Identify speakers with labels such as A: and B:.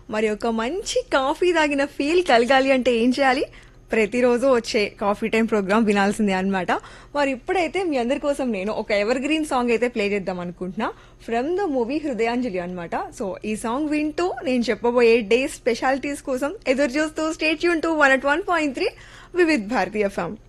A: మరి ఒక మంచి కాఫీ తాగిన ఫీల్ కలగాలి అంటే ఏం చేయాలి? ప్రతిరోజు వచ్చే కాఫీ టైం ప్రోగ్రామ్ వినాల్సిందే అన్నమాట. మరి ఇప్పుడైతే మీ అందరి కోసం నేను ఒక ఎవర్ గ్రీన్ సాంగ్ అయితే ప్లే చేద్దాం అనుకుంటున్నా. ఫ్రమ్ ద మూవీ హృదయాంజలి అన్నమాట. సో ఈ సాంగ్ వింటూ నేను చెప్పబోయే డే స్పెషాలిటీస్ కోసం ఎదురు చూస్తూ stay tune to 101.3 Vividh Bharati FM.